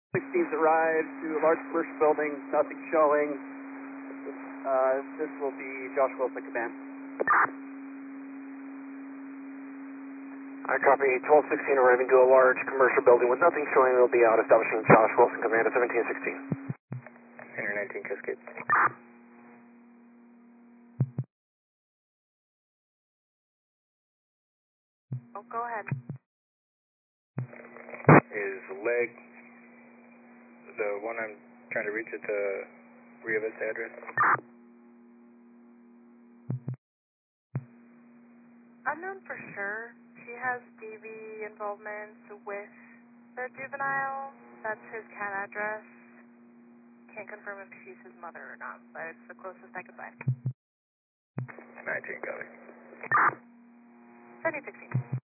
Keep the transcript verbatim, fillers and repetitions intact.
sixteen's arrived to a large commercial building, nothing showing. Uh, this will be Josh Wilson Command. I copy twelve sixteen arriving to a large commercial building with nothing showing. Will be out establishing Josh Wilson Command at seventeen sixteen. Center nineteen Cascade. Oh, go ahead. Is leg the one I'm trying to reach at the Rio Vista address? Unknown for sure. She has D V involvement with the juvenile. That's his cat address. Can't confirm if she's his mother or not, but it's the closest I could find. nineteen, got it. seventeen sixteen.